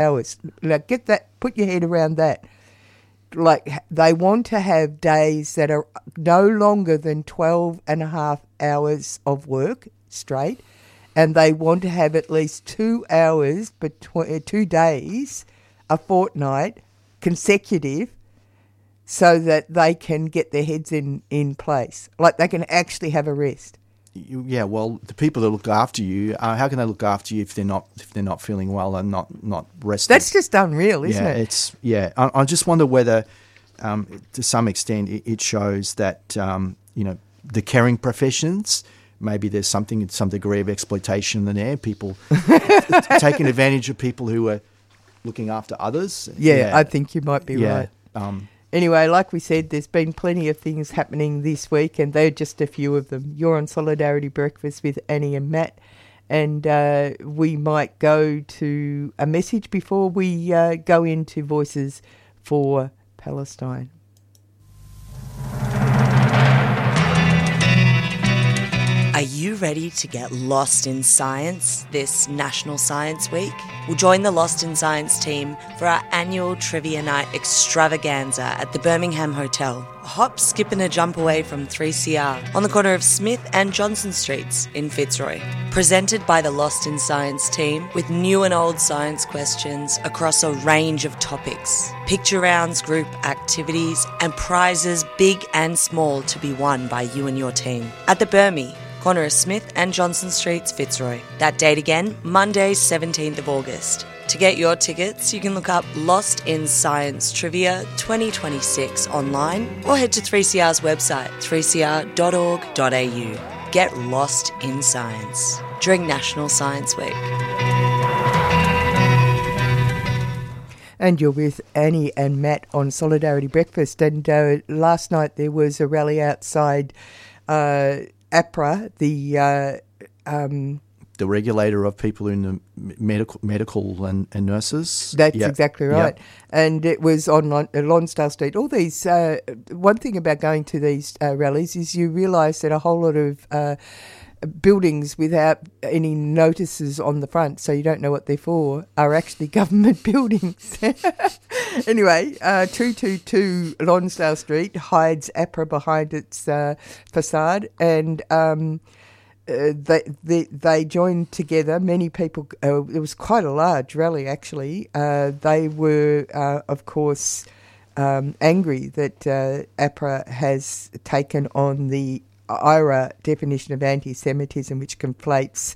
hours. Like, put your head around that. Like, they want to have days that are no longer than 12 and a half hours of work straight, and they want to have at least 2 hours between 2 days, a fortnight, consecutive, so that they can get their heads in place. Like, they can actually have a rest. Yeah, well, the people that look after you, how can they look after you if they're not feeling well and not rested? That's just unreal, isn't it? I just wonder whether, to some extent, it shows that the caring professions, maybe there's some degree of exploitation in there. People taking advantage of people who are looking after others. Yeah, I think you might be right. Anyway, like we said, there's been plenty of things happening this week, and they're just a few of them. You're on Solidarity Breakfast with Annie and Matt, and we might go to a message before we go into Voices for Palestine. Are you ready to get lost in science this National Science Week? We'll join the Lost in Science team for our annual Trivia Night extravaganza at the Birmingham Hotel, a hop, skip and a jump away from 3CR on the corner of Smith and Johnson Streets in Fitzroy. Presented by the Lost in Science team with new and old science questions across a range of topics, picture rounds, group activities and prizes big and small to be won by you and your team. At the Birmi, corner of Smith and Johnson Streets, Fitzroy. That date again, Monday, 17th of August. To get your tickets, you can look up Lost in Science Trivia 2026 online or head to 3CR's website, 3cr.org.au. Get lost in science during National Science Week. And you're with Annie and Matt on Solidarity Breakfast. And last night there was a rally outside APRA, the regulator of people in the medical and nurses. That's exactly right. Yep. And it was on Lonsdale Street. All these, one thing about going to these rallies is you realise that a whole lot of buildings without any notices on the front, so you don't know what they're for, are actually government buildings. Anyway, 222 Lonsdale Street hides APRA behind its facade, and they joined together. Many people, it was quite a large rally actually. They were, of course, angry that APRA has taken on the IRA definition of anti-Semitism, which conflates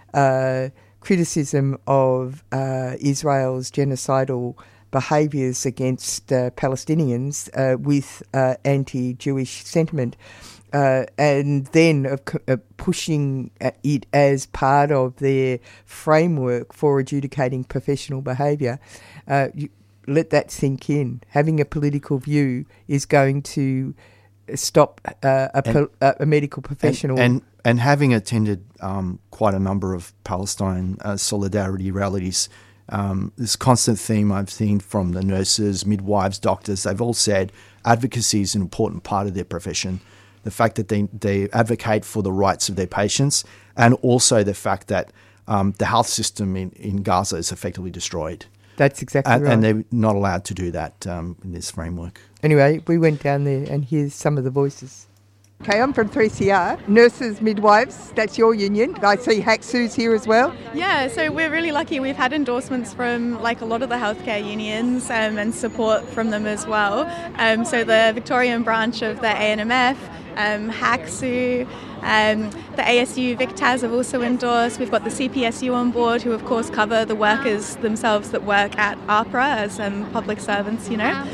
criticism of Israel's genocidal behaviours against Palestinians with anti-Jewish sentiment, and then pushing it as part of their framework for adjudicating professional behaviour. Let that sink in. Having a political view is going to stop a medical professional. And having attended quite a number of Palestine solidarity rallies, this constant theme I've seen from the nurses, midwives, doctors, they've all said advocacy is an important part of their profession. The fact that they advocate for the rights of their patients, and also the fact that the health system in Gaza is effectively destroyed. That's exactly right. And they're not allowed to do that in this framework. Anyway, we went down there, and here's some of the voices. Okay, I'm from 3CR, nurses, midwives, that's your union. I see HACSU's here as well. Yeah, so we're really lucky. We've had endorsements from a lot of the healthcare unions and support from them as well. So the Victorian branch of the ANMF, HACSU, the ASU VicTAS have also endorsed. We've got the CPSU on board, who of course cover the workers themselves that work at APRA as public servants,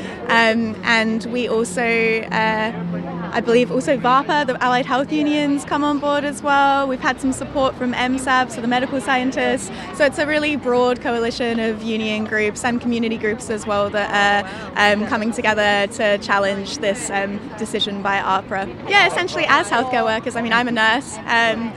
and we also, I believe also VAPA, the Allied Health Unions, come on board as well. We've had some support from MSAB, so the medical scientists. So it's a really broad coalition of union groups and community groups as well that are coming together to challenge this decision by APRA. Yeah, essentially as healthcare workers, I'm a nurse.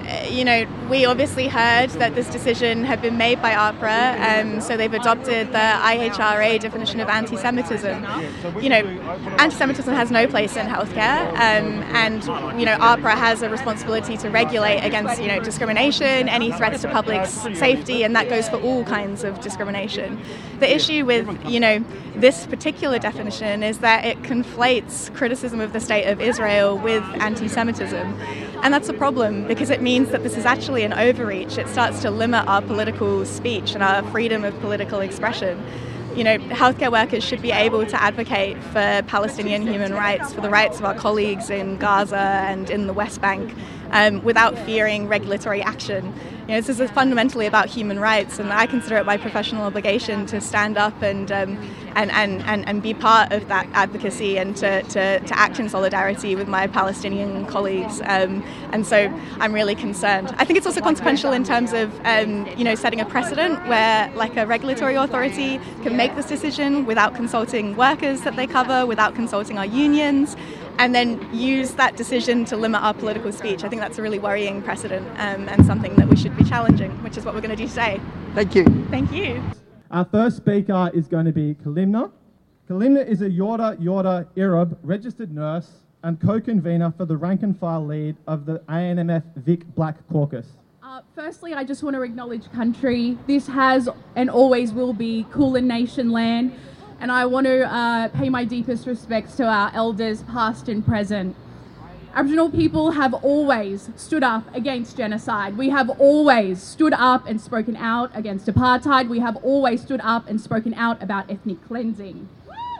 we obviously heard that this decision had been made by AHPRA, so they've adopted the IHRA definition of anti-Semitism. Anti-Semitism has no place in healthcare, and AHPRA has a responsibility to regulate against, discrimination, any threats to public safety, and that goes for all kinds of discrimination. The issue with, this particular definition is that it conflates criticism of the state of Israel with anti-Semitism. And that's a problem because it means that this is actually an overreach. It starts to limit our political speech and our freedom of political expression. Healthcare workers should be able to advocate for Palestinian human rights, for the rights of our colleagues in Gaza and in the West Bank, without fearing regulatory action. This is fundamentally about human rights, and I consider it my professional obligation to stand up and be part of that advocacy and to act in solidarity with my Palestinian colleagues. And so I'm really concerned. I think it's also consequential in terms of setting a precedent where a regulatory authority can make this decision without consulting workers that they cover, without consulting our unions, and then use that decision to limit our political speech. I think that's a really worrying precedent and something that we should be challenging, which is what we're going to do today. Thank you. Thank you. Our first speaker is going to be Kalimna. Kalimna is a Yorta Arab registered nurse and co-convener for the rank and file lead of the ANMF Vic Black Caucus. Firstly, I just want to acknowledge country. This has and always will be Kulin Nation land. And I want to pay my deepest respects to our elders, past and present. Aboriginal people have always stood up against genocide. We have always stood up and spoken out against apartheid. We have always stood up and spoken out about ethnic cleansing.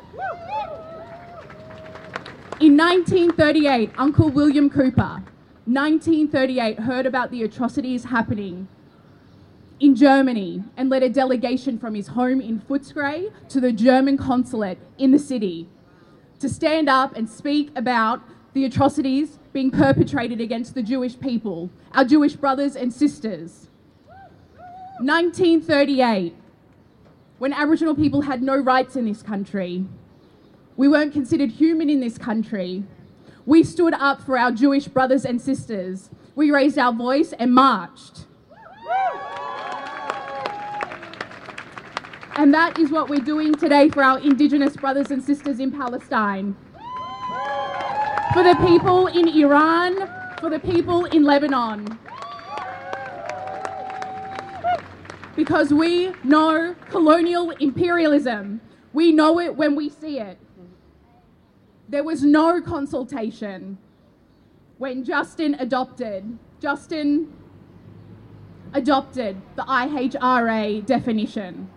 In 1938, Uncle William Cooper, 1938, heard about the atrocities happening in Germany and led a delegation from his home in Footscray to the German consulate in the city to stand up and speak about the atrocities being perpetrated against the Jewish people, our Jewish brothers and sisters. 1938, when Aboriginal people had no rights in this country, we weren't considered human in this country. We stood up for our Jewish brothers and sisters. We raised our voice and marched. And that is what we're doing today for our Indigenous brothers and sisters in Palestine. For the people in Iran, for the people in Lebanon. Because we know colonial imperialism. We know it when we see it. There was no consultation when Justin adopted the IHRA definition.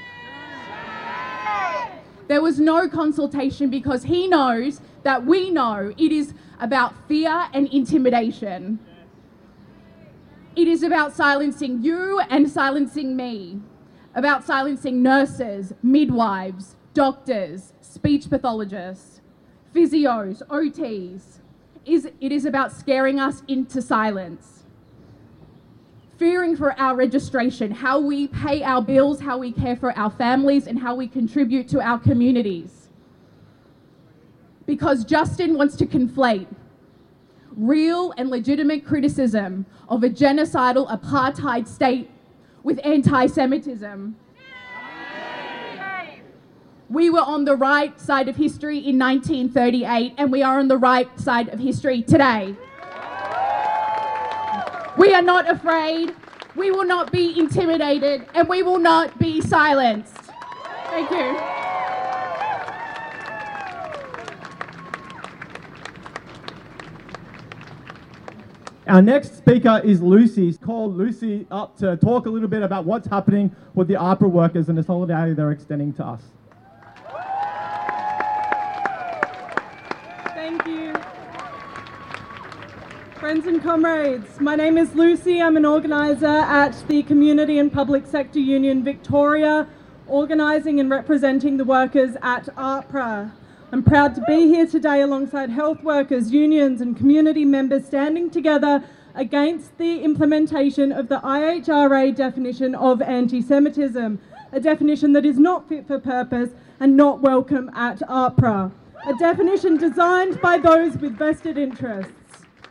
There was no consultation because he knows that we know it is about fear and intimidation. It is about silencing you and silencing me, about silencing nurses, midwives, doctors, speech pathologists, physios, OTs. It is about scaring us into silence. Fearing for our registration, how we pay our bills, how we care for our families, and how we contribute to our communities. Because Justin wants to conflate real and legitimate criticism of a genocidal apartheid state with anti-Semitism. We were on the right side of history in 1938, and we are on the right side of history today. We are not afraid, we will not be intimidated, and we will not be silenced. Thank you. Our next speaker is Lucy. Call Lucy up to talk a little bit about what's happening with the AHPRA workers and the solidarity they're extending to us. Thank you. Friends and comrades, my name is Lucy. I'm an organiser at the Community and Public Sector Union Victoria, organising and representing the workers at AHPRA. I'm proud to be here today alongside health workers, unions and community members standing together against the implementation of the IHRA definition of anti-Semitism, a definition that is not fit for purpose and not welcome at AHPRA, a definition designed by those with vested interests.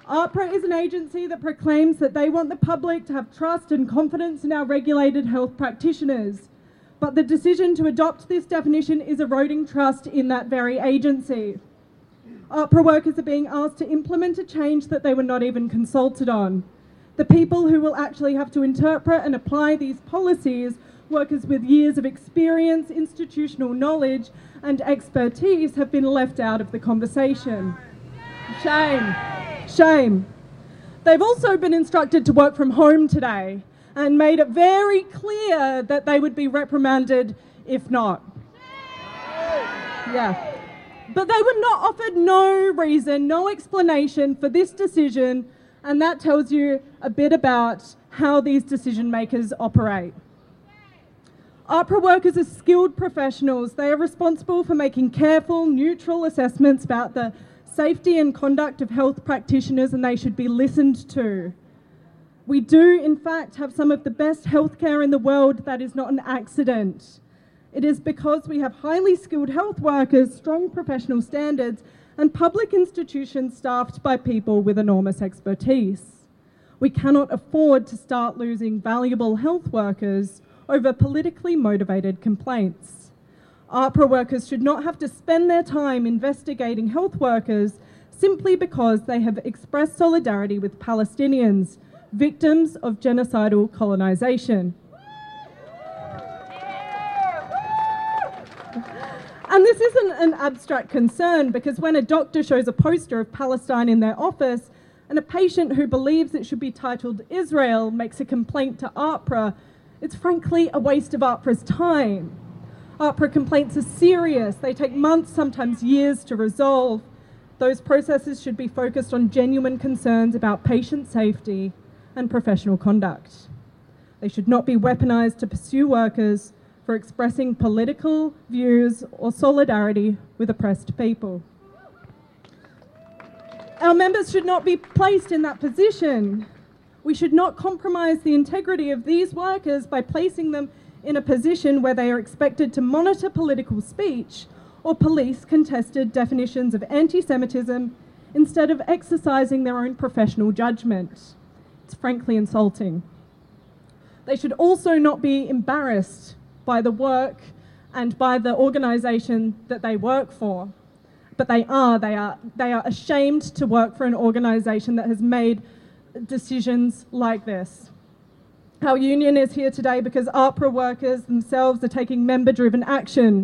AHPRA is an agency that proclaims that they want the public to have trust and confidence in our regulated health practitioners. But the decision to adopt this definition is eroding trust in that very agency. AHPRA workers are being asked to implement a change that they were not even consulted on. The people who will actually have to interpret and apply these policies, workers with years of experience, institutional knowledge and expertise, have been left out of the conversation. Shame. Shame. They've also been instructed to work from home today and made it very clear that they would be reprimanded if not. Yeah. But they were not offered no reason, no explanation for this decision, and that tells you a bit about how these decision makers operate. AHPRA workers are skilled professionals. They are responsible for making careful, neutral assessments about the safety and conduct of health practitioners, and they should be listened to. We do, in fact, have some of the best healthcare in the world. That is not an accident. It is because we have highly skilled health workers, strong professional standards, and public institutions staffed by people with enormous expertise. We cannot afford to start losing valuable health workers over politically motivated complaints. AHPRA workers should not have to spend their time investigating health workers simply because they have expressed solidarity with Palestinians, victims of genocidal colonisation. And this isn't an abstract concern, because when a doctor shows a poster of Palestine in their office and a patient who believes it should be titled Israel makes a complaint to AHPRA, it's frankly a waste of AHPRA's time. AHPRA complaints are serious. They take months, sometimes years to resolve. Those processes should be focused on genuine concerns about patient safety and professional conduct. They should not be weaponised to pursue workers for expressing political views or solidarity with oppressed people. Our members should not be placed in that position. We should not compromise the integrity of these workers by placing them in a position where they are expected to monitor political speech or police contested definitions of anti-Semitism instead of exercising their own professional judgment. It's frankly insulting. They should also not be embarrassed by the work and by the organisation that they work for. But they are ashamed to work for an organisation that has made decisions like this. Our union is here today because AHPRA workers themselves are taking member-driven action.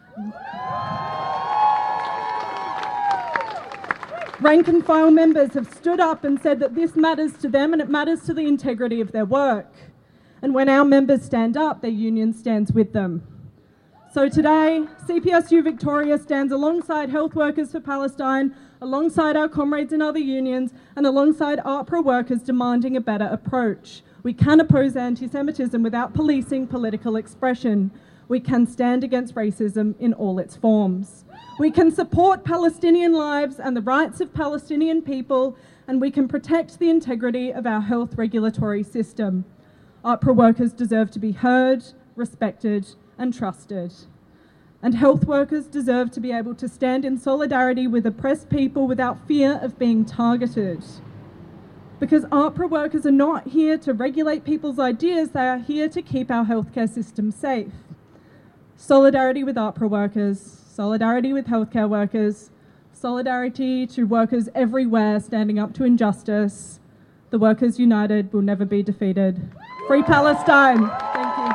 Rank and file members have stood up and said that this matters to them and it matters to the integrity of their work. And when our members stand up, their union stands with them. So today, CPSU Victoria stands alongside Health Workers for Palestine, alongside our comrades in other unions, and alongside AHPRA workers demanding a better approach. We can oppose anti-Semitism without policing political expression. We can stand against racism in all its forms. We can support Palestinian lives and the rights of Palestinian people, and we can protect the integrity of our health regulatory system. AHPRA workers deserve to be heard, respected, and trusted. And health workers deserve to be able to stand in solidarity with oppressed people without fear of being targeted. Because AHPRA workers are not here to regulate people's ideas, they are here to keep our healthcare system safe. Solidarity with AHPRA workers, solidarity with healthcare workers, solidarity to workers everywhere standing up to injustice. The Workers United will never be defeated. Free Palestine! Thank you.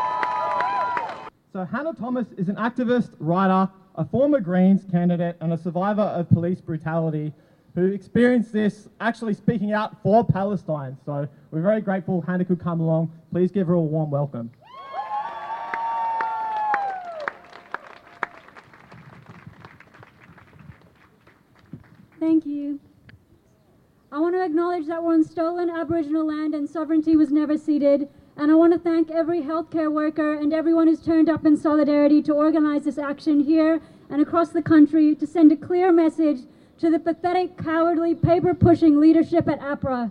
So Hannah Thomas is an activist, writer, a former Greens candidate and a survivor of police brutality who experienced this actually speaking out for Palestine. So we're very grateful Hannah could come along. Please give her a warm welcome. Thank you. I want to acknowledge that we're on stolen Aboriginal land and sovereignty was never ceded. And I want to thank every healthcare worker and everyone who's turned up in solidarity to organize this action here and across the country to send a clear message to the pathetic, cowardly, paper-pushing leadership at AHPRA.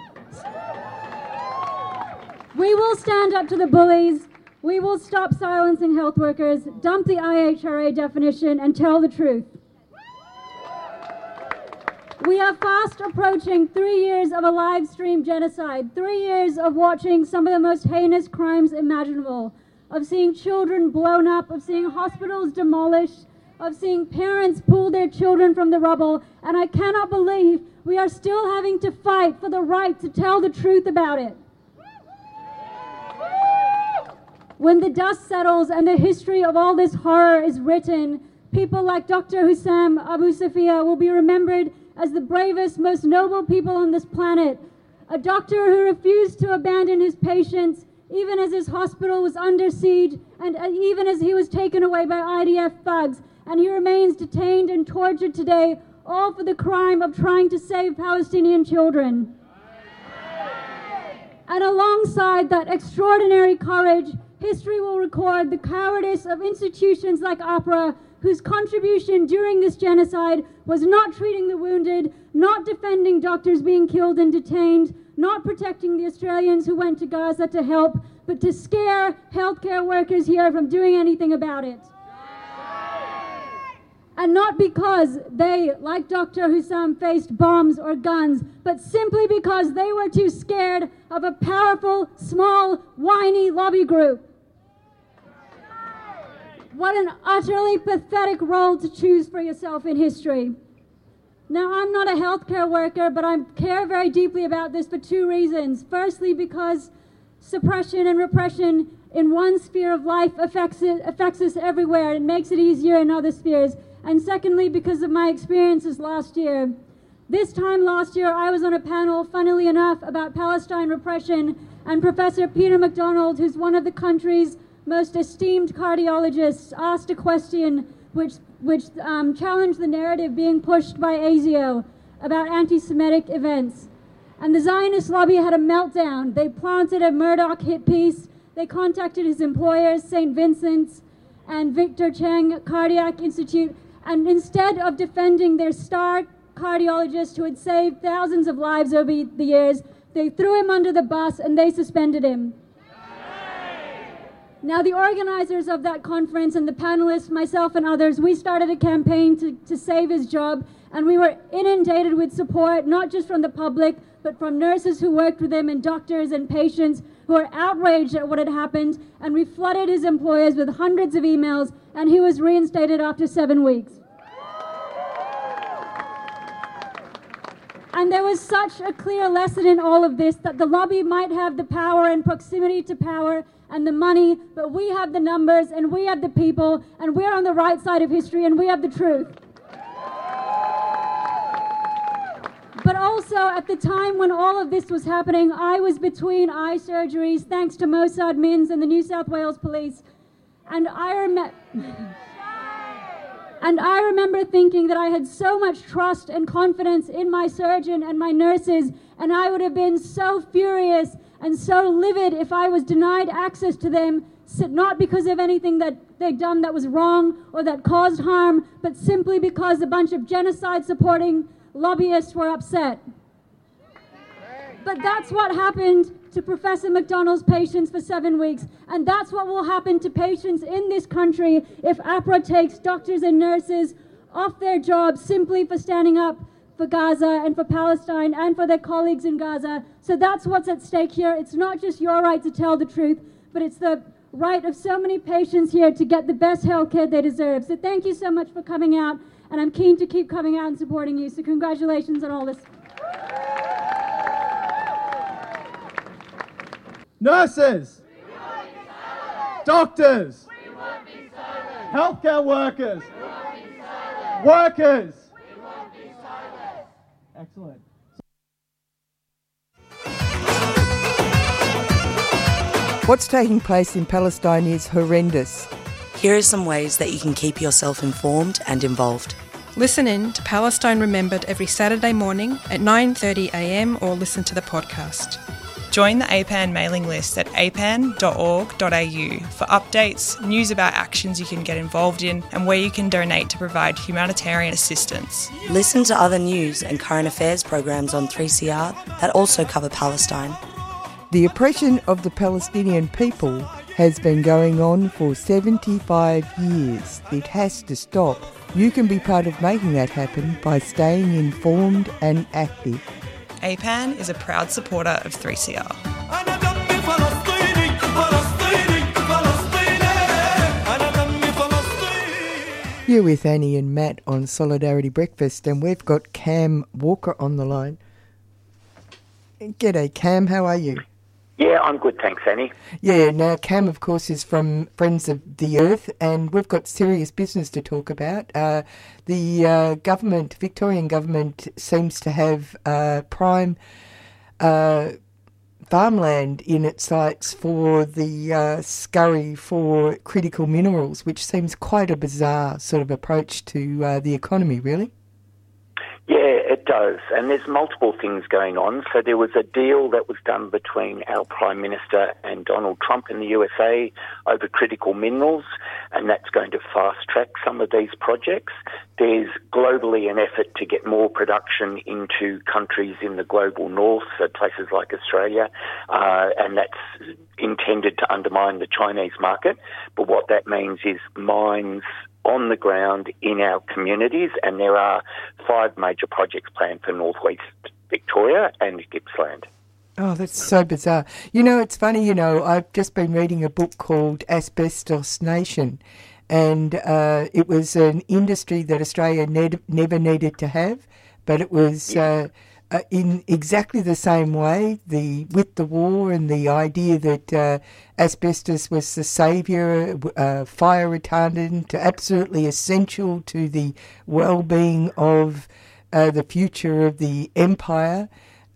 We will stand up to the bullies. We will stop silencing health workers, dump the IHRA definition, and tell the truth. We are fast approaching 3 years of a live stream genocide, 3 years of watching some of the most heinous crimes imaginable, of seeing children blown up, of seeing hospitals demolished, of seeing parents pull their children from the rubble, and I cannot believe we are still having to fight for the right to tell the truth about it. When the dust settles and the history of all this horror is written, people like Dr. Hussam Abu Safia will be remembered as the bravest, most noble people on this planet. A doctor who refused to abandon his patients, even as his hospital was under siege and even as he was taken away by IDF thugs. And he remains detained and tortured today, all for the crime of trying to save Palestinian children. And alongside that extraordinary courage, history will record the cowardice of institutions like APRA, whose contribution during this genocide was not treating the wounded, not defending doctors being killed and detained, not protecting the Australians who went to Gaza to help, but to scare healthcare workers here from doing anything about it. And not because they, like Dr. Hussam, faced bombs or guns, but simply because they were too scared of a powerful, small, whiny lobby group. What an utterly pathetic role to choose for yourself in history. Now, I'm not a healthcare worker, but I care very deeply about this for two reasons. Firstly, because suppression and repression in one sphere of life affects us everywhere. It makes it easier in other spheres. And secondly, because of my experiences last year. This time last year, I was on a panel, funnily enough, about Palestine repression, and Professor Peter MacDonald, who's one of the country's most esteemed cardiologists, asked a question which challenged the narrative being pushed by ASIO about anti-Semitic events. And the Zionist lobby had a meltdown. They planted a Murdoch hit piece. They contacted his employers, St. Vincent's and Victor Chang Cardiac Institute, and instead of defending their star cardiologist who had saved thousands of lives over the years, they threw him under the bus and they suspended him. Now, the organizers of that conference and the panelists, myself and others, we started a campaign to save his job, and we were inundated with support, not just from the public, but from nurses who worked with him and doctors and patients who were outraged at what had happened, and we flooded his employers with hundreds of emails, and he was reinstated after 7 weeks. And there was such a clear lesson in all of this that the lobby might have the power and proximity to power and the money, but we have the numbers and we have the people, and we're on the right side of history and we have the truth. But also, at the time when all of this was happening, I was between eye surgeries, thanks to Mossad Mins and the New South Wales Police. And I remember thinking that I had so much trust and confidence in my surgeon and my nurses, and I would have been so furious and so livid if I was denied access to them, not because of anything that they'd done that was wrong or that caused harm, but simply because a bunch of genocide-supporting lobbyists were upset. But that's what happened to Professor MacDonald's patients for 7 weeks, and that's what will happen to patients in this country if APRA takes doctors and nurses off their jobs simply for standing up for Gaza and for Palestine and for their colleagues in Gaza. So that's what's at stake here. It's not just your right to tell the truth, but it's the right of so many patients here to get the best health care they deserve. So thank you so much for coming out, and I'm keen to keep coming out and supporting you. So congratulations on all this. Nurses, doctors, healthcare workers, workers. Excellent. What's taking place in Palestine is horrendous. Here are some ways that you can keep yourself informed and involved. Listen in to Palestine Remembered every Saturday morning at 9:30 a.m. or listen to the podcast. Join the APAN mailing list at apan.org.au for updates, news about actions you can get involved in, and where you can donate to provide humanitarian assistance. Listen to other news and current affairs programs on 3CR that also cover Palestine. The oppression of the Palestinian people has been going on for 75 years. It has to stop. You can be part of making that happen by staying informed and active. APAN is a proud supporter of 3CR. You're with Annie and Matt on Solidarity Breakfast, and we've got Cam Walker on the line. G'day, Cam. How are you? Yeah, I'm good, thanks, Annie. Yeah, now Cam, of course, is from Friends of the Earth, and we've got serious business to talk about. The Victorian government, seems to have prime farmland in its sights for the scurry for critical minerals, which seems quite a bizarre sort of approach to the economy, really. Yeah, it does. And there's multiple things going on. So there was a deal that was done between our Prime Minister and Donald Trump in the USA over critical minerals, and that's going to fast-track some of these projects. There's globally an effort to get more production into countries in the global north, so places like Australia, and that's intended to undermine the Chinese market. But what that means is mines on the ground in our communities, and there are 5 major projects planned for northwest Victoria and Gippsland. Oh, that's so bizarre. You know, it's funny, I've just been reading a book called Asbestos Nation, and it was an industry that Australia never needed to have, but it was in exactly the same way, with the war and the idea that asbestos was the saviour, fire retardant, absolutely essential to the well-being of the future of the empire.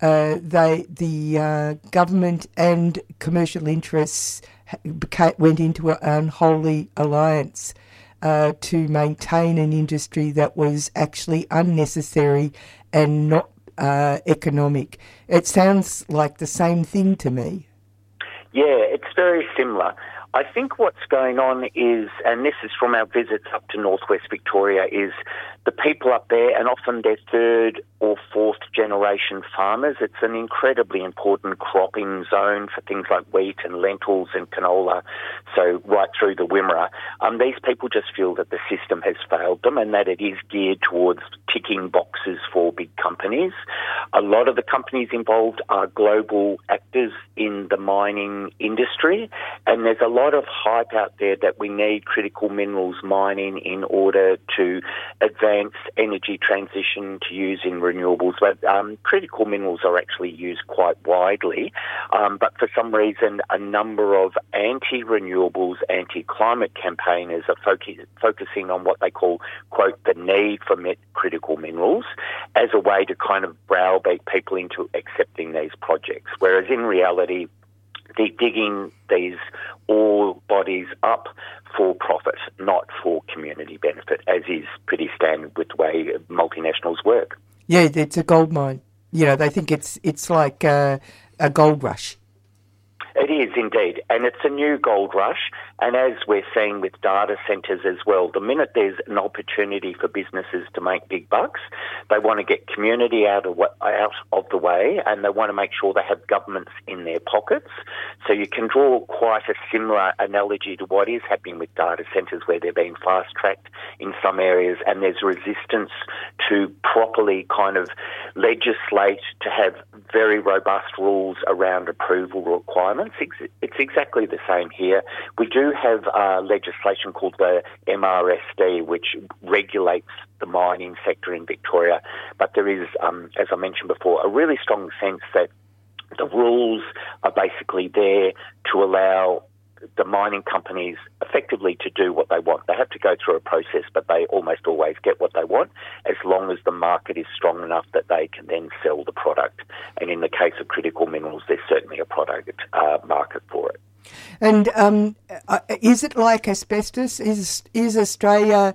The government and commercial interests went into an unholy alliance to maintain an industry that was actually unnecessary and not economic. It sounds like the same thing to me. Yeah, it's very similar. I think what's going on is, and this is from our visits up to northwest Victoria, is the people up there, and often they're 3rd or 4th generation farmers. It's an incredibly important cropping zone for things like wheat and lentils and canola, so right through the Wimmera. These people just feel that the system has failed them and that it is geared towards ticking boxes for big companies. A lot of the companies involved are global actors in the mining industry, and there's a lot of hype out there that we need critical minerals mining in order to advance energy transition to use in renewables. But critical minerals are actually used quite widely. But for some reason, a number of anti-renewables, anti-climate campaigners are focusing on what they call, quote, the need for critical minerals as a way to kind of browbeat people into accepting these projects. Whereas in reality, they're digging these ore bodies up for profit, not for community benefit, as is pretty standard with the way multinationals work. Yeah, it's a gold mine. They think it's like a gold rush. It is indeed, and it's a new gold rush. And as we're seeing with data centres as well, the minute there's an opportunity for businesses to make big bucks, they want to get community out of the way, and they want to make sure they have governments in their pockets. So you can draw quite a similar analogy to what is happening with data centres, where they're being fast-tracked in some areas, and there's resistance to properly kind of legislate to have very robust rules around approval requirements. It's exactly the same here. We do have legislation called the MRSD, which regulates the mining sector in Victoria, but there is, as I mentioned before, a really strong sense that the rules are basically there to allow the mining companies effectively to do what they want. They have to go through a process, but they almost always get what they want, as long as the market is strong enough that they can then sell the product. And in the case of critical minerals, there's certainly a product market for it. And is it like asbestos? Is Australia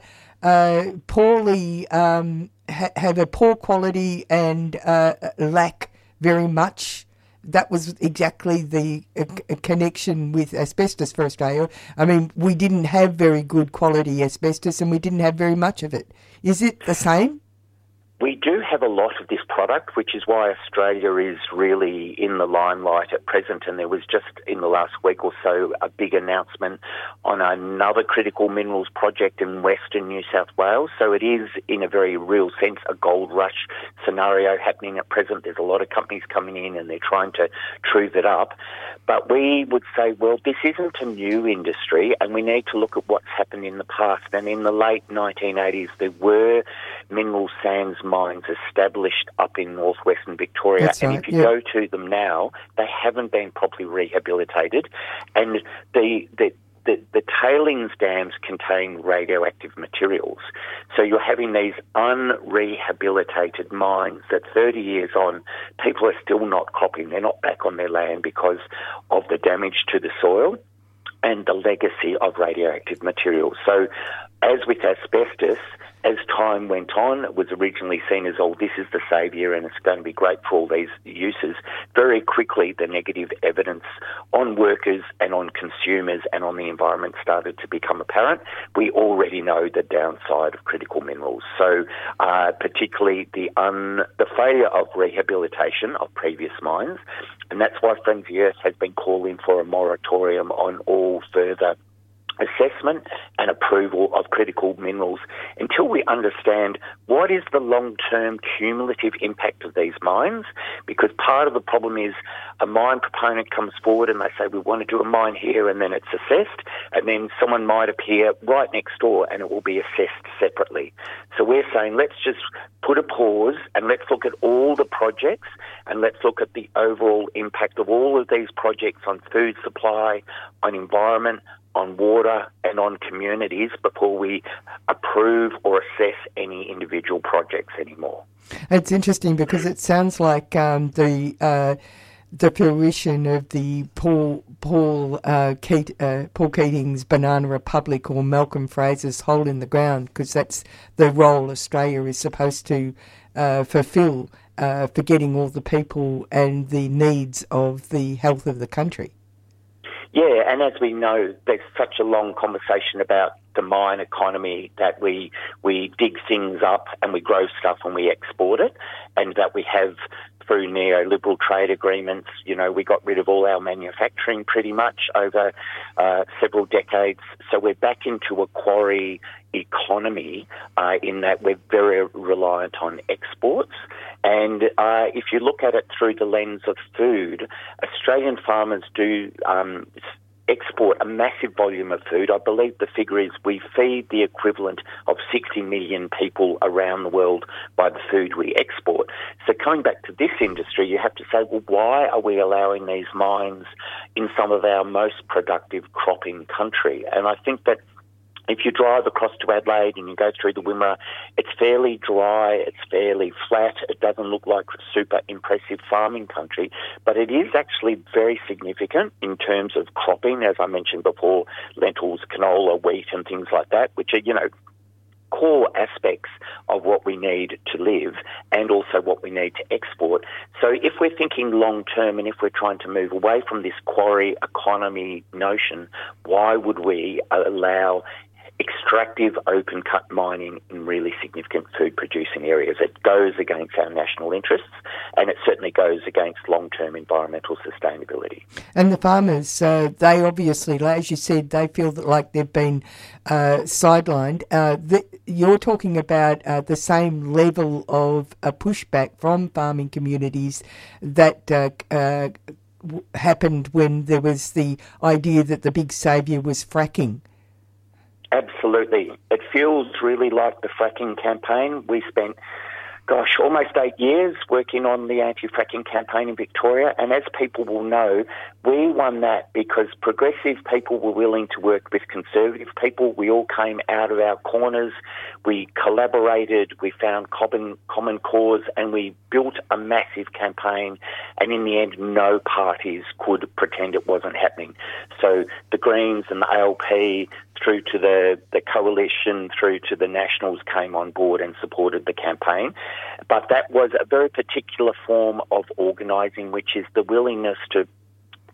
poorly, have a poor quality and lack very much? That was exactly the connection with asbestos for Australia. I mean, we didn't have very good quality asbestos and we didn't have very much of it. Is it the same? We do have a lot of this product, which is why Australia is really in the limelight at present. And there was just in the last week or so a big announcement on another critical minerals project in Western New South Wales. So it is, in a very real sense, a gold rush scenario happening at present. There's a lot of companies coming in and they're trying to truth it up. But we would say, well, this isn't a new industry and we need to look at what's happened in the past. And in the late 1980s, there were mineral sands mines established up in northwestern Victoria. That's and right, if you go to them now, they haven't been properly rehabilitated. And the tailings dams contain radioactive materials. So you're having these unrehabilitated mines that 30 years on, people are still not cropping. They're not back on their land because of the damage to the soil and the legacy of radioactive materials. So as with asbestos, as time went on, it was originally seen as, oh, this is the saviour and it's going to be great for all these uses. Very quickly, the negative evidence on workers and on consumers and on the environment started to become apparent. We already know the downside of critical minerals. So particularly the failure of rehabilitation of previous mines. And that's why Friends of the Earth has been calling for a moratorium on all further assessment and approval of critical minerals until we understand what is the long-term cumulative impact of these mines, because part of the problem is a mine proponent comes forward and they say we want to do a mine here, and then it's assessed, and then someone might appear right next door and it will be assessed separately. So we're saying let's just put a pause and let's look at all the projects and let's look at the overall impact of all of these projects on food supply, on environment, on water and on communities before we approve or assess any individual projects anymore. It's interesting because it sounds like the fruition of the Paul Keating's Banana Republic or Malcolm Fraser's Hole in the Ground, because that's the role Australia is supposed to fulfil for getting all the people and the needs of the health of the country. Yeah, and as we know, there's such a long conversation about the mine economy that we dig things up and we grow stuff and we export it, and that we have through neoliberal trade agreements, you know, we got rid of all our manufacturing pretty much over several decades. So we're back into a quarry economy in that we're very reliant on exports. And if you look at it through the lens of food, Australian farmers do export a massive volume of food. I believe the figure is we feed the equivalent of 60 million people around the world by the food we export. So coming back to this industry, you have to say, well, why are we allowing these mines in some of our most productive cropping country? And I think that if you drive across to Adelaide and you go through the Wimmera, it's fairly dry, it's fairly flat, it doesn't look like super impressive farming country, but it is actually very significant in terms of cropping, as I mentioned before, lentils, canola, wheat and things like that, which are, you know, core aspects of what we need to live and also what we need to export. So if we're thinking long term and if we're trying to move away from this quarry economy notion, why would we allow extractive open cut mining in really significant food producing areas? It goes against our national interests and it certainly goes against long-term environmental sustainability. And the farmers, they obviously, as you said, they feel that like they've been sidelined. You're talking about the same level of pushback from farming communities that happened when there was the idea that the big saviour was fracking. Absolutely. It feels really like the fracking campaign. We spent, almost 8 years working on the anti-fracking campaign in Victoria, and as people will know, we won that because progressive people were willing to work with conservative people. We all came out of our corners, we collaborated, we found common cause, and we built a massive campaign, and in the end, no parties could pretend it wasn't happening. So the Greens and the ALP, through to the Coalition, through to the Nationals came on board and supported the campaign. But that was a very particular form of organising, which is the willingness to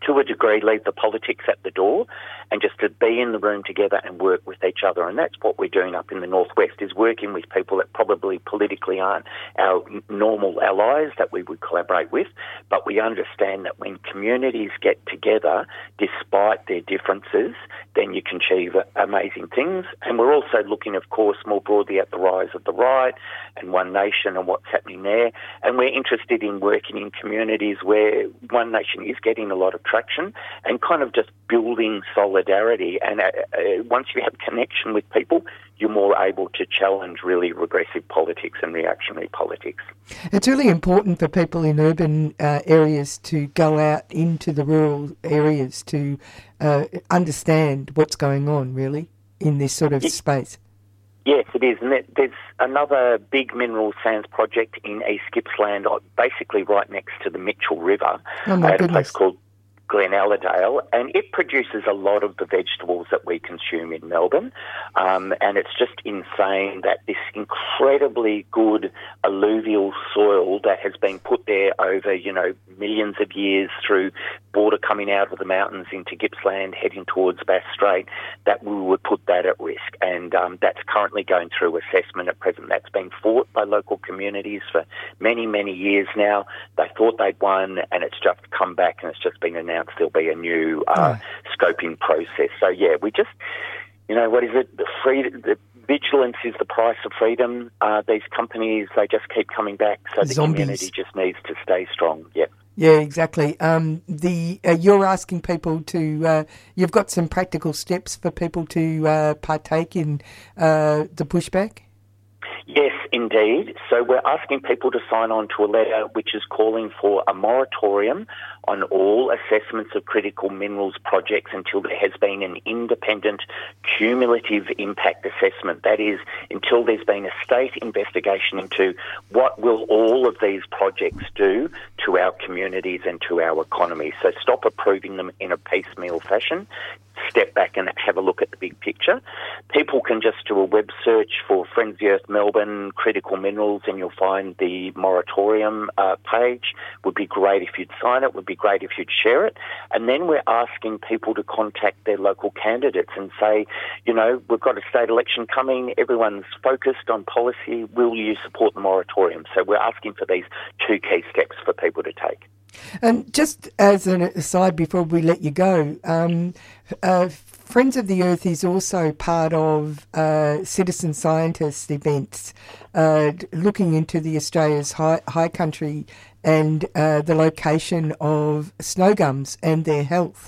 to a degree, leave the politics at the door and just to be in the room together and work with each other. And that's what we're doing up in the Northwest, is working with people that probably politically aren't our normal allies that we would collaborate with. But we understand that when communities get together, despite their differences, then you can achieve amazing things. And we're also looking, of course, more broadly at the rise of the right and One Nation and what's happening there. And we're interested in working in communities where One Nation is getting a lot of traction and kind of just building solidarity. And once you have connection with people, you're more able to challenge really regressive politics and reactionary politics. It's really important for people in urban areas to go out into the rural areas to understand what's going on, really, in this sort of space. Yes, it is. And there's another big mineral sands project in East Gippsland, basically right next to the Mitchell River, at a place called Glen Allerdale, and it produces a lot of the vegetables that we consume in Melbourne. And it's just insane that this incredibly good alluvial soil that has been put there over, millions of years through border coming out of the mountains into Gippsland, heading towards Bass Strait, that we would put that at risk. And that's currently going through assessment at present. That's been fought by local communities for many, many years now. They thought they'd won, and it's just come back and it's just been announced there'll be a new scoping process. So, yeah, we just, what is it? The vigilance is the price of freedom. These companies, they just keep coming back, so the community just needs to stay strong. Yeah. Yeah, exactly. You're asking people to, you've got some practical steps for people to partake in the pushback? Yes, indeed. So we're asking people to sign on to a letter which is calling for a moratorium on all assessments of critical minerals projects until there has been an independent cumulative impact assessment. That is, until there's been a state investigation into what will all of these projects do to our communities and to our economy. So stop approving them in a piecemeal fashion. Step back and have a look at the big picture. People can just do a web search for Friends of the Earth Melbourne Critical Minerals and you'll find the moratorium page. Would be great if you'd sign it, would be great if you'd share it. And then we're asking people to contact their local candidates and say, we've got a state election coming, everyone's focused on policy, will you support the moratorium? So we're asking for these two key steps for people to take. And just as an aside before we let you go, Friends of the Earth is also part of citizen scientist events looking into the Australia's high country and the location of snow gums and their health.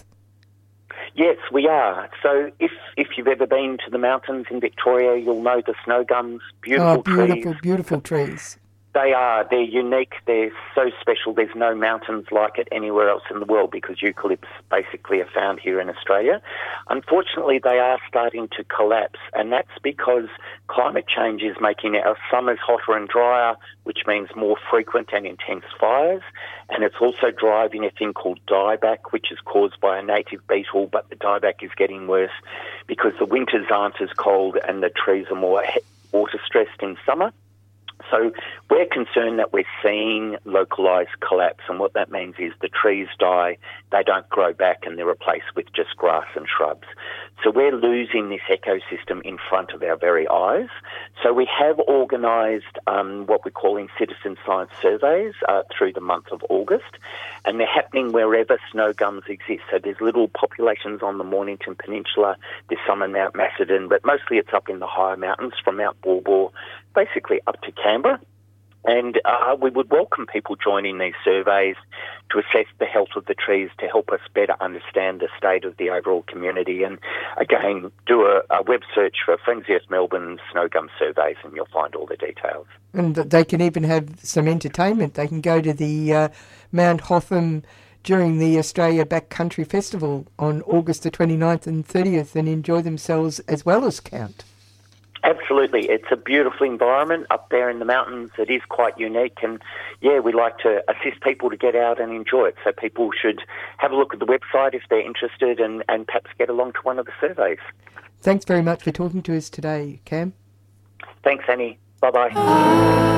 Yes, we are. So if you've ever been to the mountains in Victoria, you'll know the snow gums, beautiful trees. Beautiful trees. They are. They're unique. They're so special. There's no mountains like it anywhere else in the world because eucalypts basically are found here in Australia. Unfortunately, they are starting to collapse, and that's because climate change is making our summers hotter and drier, which means more frequent and intense fires. And it's also driving a thing called dieback, which is caused by a native beetle, but the dieback is getting worse because the winters aren't as cold and the trees are more water stressed in summer. So we're concerned that we're seeing localised collapse, and what that means is the trees die, they don't grow back, and they're replaced with just grass and shrubs. So we're losing this ecosystem in front of our very eyes. So we have organised what we're calling citizen science surveys through the month of August, and they're happening wherever snow gums exist. So there's little populations on the Mornington Peninsula, there's some in Mount Macedon, but mostly it's up in the higher mountains from Mount Baw Baw, basically up to Canberra. And we would welcome people joining these surveys to assess the health of the trees to help us better understand the state of the overall community. And again, do a web search for Friends of the Earth Melbourne snow gum surveys and you'll find all the details. And they can even have some entertainment. They can go to the Mount Hotham during the Australia Backcountry Festival on August the 29th and 30th and enjoy themselves as well as count. Absolutely. It's a beautiful environment up there in the mountains. It is quite unique and, yeah, we like to assist people to get out and enjoy it. So people should have a look at the website if they're interested and perhaps get along to one of the surveys. Thanks very much for talking to us today, Cam. Thanks, Annie. Bye-bye.